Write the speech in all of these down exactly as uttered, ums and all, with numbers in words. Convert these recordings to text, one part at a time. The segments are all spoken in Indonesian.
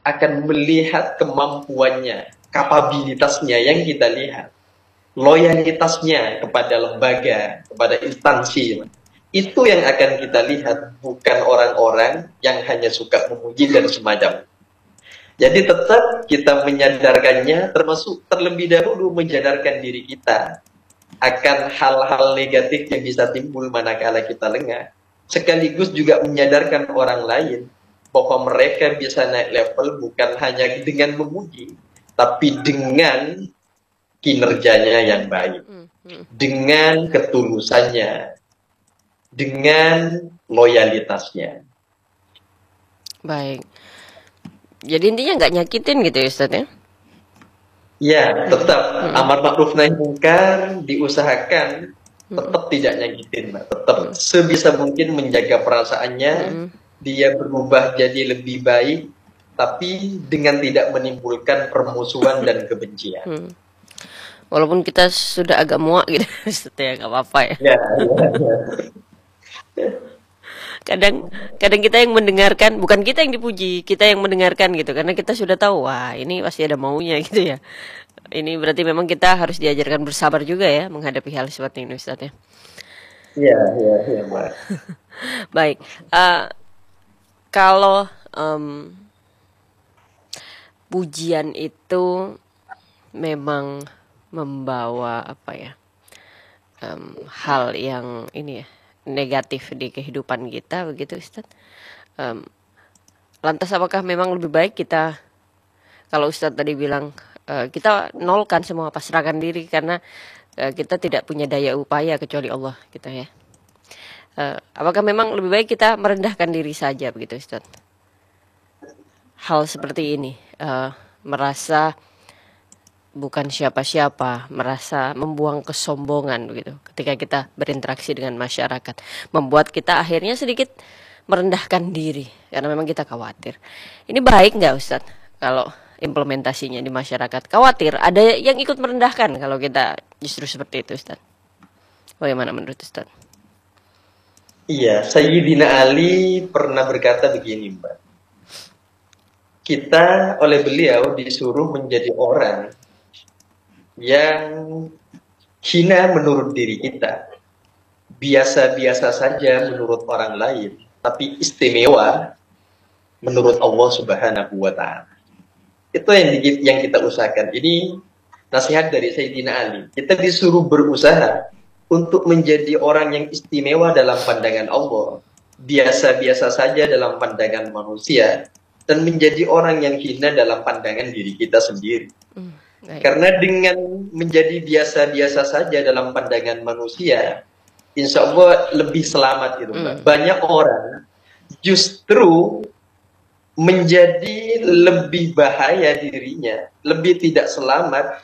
akan melihat kemampuannya, kapabilitasnya yang kita lihat, loyalitasnya kepada lembaga, kepada instansi. Itu yang akan kita lihat, bukan orang-orang yang hanya suka memuji dan semacam. Jadi tetap kita menyadarkannya, termasuk terlebih dahulu menyadarkan diri kita akan hal-hal negatif yang bisa timbul manakala kita lengah. Sekaligus juga menyadarkan orang lain bahwa mereka bisa naik level bukan hanya dengan memuji, tapi dengan kinerjanya yang baik, dengan ketulusannya, dengan loyalitasnya. Baik. Jadi intinya nggak nyakitin gitu ya Ustadz ya? Ya, tetap hmm. amar ma'ruf nahi munkar diusahakan tetap hmm. tidak nyakitin, Mbak. Tetap hmm. sebisa mungkin menjaga perasaannya, hmm. dia berubah jadi lebih baik, tapi dengan tidak menimbulkan permusuhan dan kebencian. Hmm. Walaupun kita sudah agak muak gitu, Ustadz ya, nggak apa-apa ya. Ya, ya, ya. kadang kadang kita yang mendengarkan, bukan kita yang dipuji, kita yang mendengarkan gitu, karena kita sudah tahu wah ini pasti ada maunya gitu ya. Ini berarti memang kita harus diajarkan bersabar juga ya menghadapi hal seperti ini Ustadz ya. Iya iya iya Mbak. Baik, uh, kalau um, pujian itu memang membawa apa ya, um, hal yang ini ya negatif di kehidupan kita begitu Ustadz. Um, lantas apakah memang lebih baik kita, kalau Ustadz tadi bilang uh, kita nolkan semua, pasrahkan diri karena uh, kita tidak punya daya upaya kecuali Allah gitu ya. Uh, apakah memang lebih baik kita merendahkan diri saja begitu Ustadz? Hal seperti ini uh, merasa bukan siapa-siapa, merasa membuang kesombongan begitu ketika kita berinteraksi dengan masyarakat, membuat kita akhirnya sedikit merendahkan diri karena memang kita khawatir. Ini baik nggak Ustadz kalau implementasinya di masyarakat? Khawatir ada yang ikut merendahkan kalau kita justru seperti itu Ustadz. Bagaimana menurut Ustadz? Iya, Sayyidina Ali pernah berkata begini Mbak, kita oleh beliau disuruh menjadi orang yang hina menurut diri kita, biasa-biasa saja menurut orang lain, tapi istimewa menurut Allah Subhanahu wa Ta'ala. Itu yang yang kita usahakan. Ini nasihat dari Sayyidina Ali. Kita disuruh berusaha untuk menjadi orang yang istimewa dalam pandangan Allah, biasa-biasa saja dalam pandangan manusia, dan menjadi orang yang hina dalam pandangan diri kita sendiri. Hmm. Baik. Karena dengan menjadi biasa-biasa saja dalam pandangan manusia, insya Allah lebih selamat gitu, Mbak. Mm. Banyak orang justru menjadi lebih bahaya dirinya, lebih tidak selamat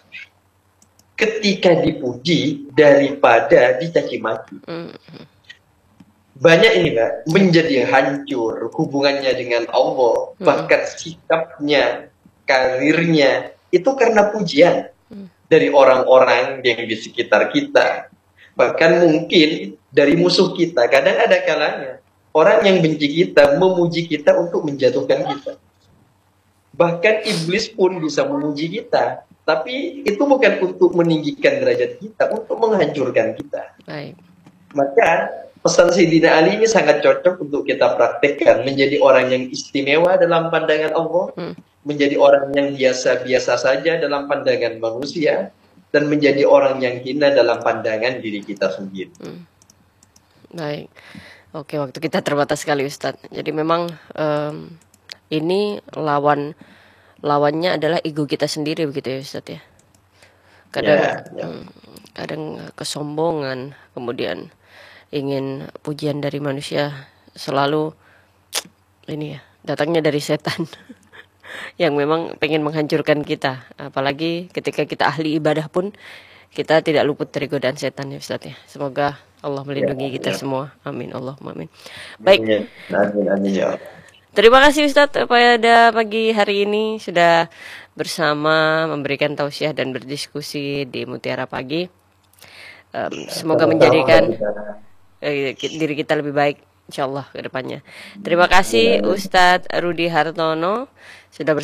ketika dipuji daripada dicaci maki. Mm. Banyak ini, Mbak, menjadi hancur hubungannya dengan Allah, mm. bahkan sikapnya, karirnya, itu karena pujian dari orang-orang yang di sekitar kita. Bahkan mungkin dari musuh kita. Kadang ada kalanya orang yang benci kita memuji kita untuk menjatuhkan kita. Bahkan iblis pun bisa memuji kita. Tapi itu bukan untuk meninggikan derajat kita, untuk menghancurkan kita. Baik. Maka pesan Sayyidina Ali ini sangat cocok untuk kita praktekkan. Menjadi orang yang istimewa dalam pandangan Allah. Hmm. Menjadi orang yang biasa-biasa saja dalam pandangan manusia, dan menjadi orang yang hina dalam pandangan diri kita sendiri. Hmm. Baik, oke, waktu kita terbatas sekali Ustadz. Jadi memang um, ini lawan lawannya adalah ego kita sendiri begitu ya Ustadz ya. Kadang, yeah, yeah. Hmm, kadang kesombongan, kemudian ingin pujian dari manusia selalu ini ya datangnya dari setan. Yang memang pengen menghancurkan kita, apalagi ketika kita ahli ibadah pun kita tidak luput dari godaan setan ya Ustadz ya. Semoga Allah melindungi ya, kita ya. Semua, amin Allahumma amin. Baik, amin, amin, ya. Terima kasih Ustadz pada pagi hari ini sudah bersama memberikan tausiah dan berdiskusi di Mutiara Pagi. Um, semoga menjadikan eh, diri kita lebih baik insyaallah ke depannya. Terima kasih Ustadz Rudi Hartono sudah